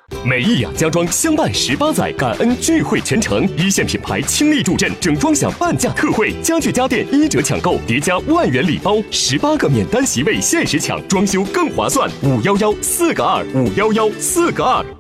美益雅家装相伴18载，感恩聚会全程，一线品牌倾力助阵，整装享半价特惠，家具家电1折抢购，叠加万元礼包，18个免单席位限时抢，装修更划算。511-4个2，511-4个2。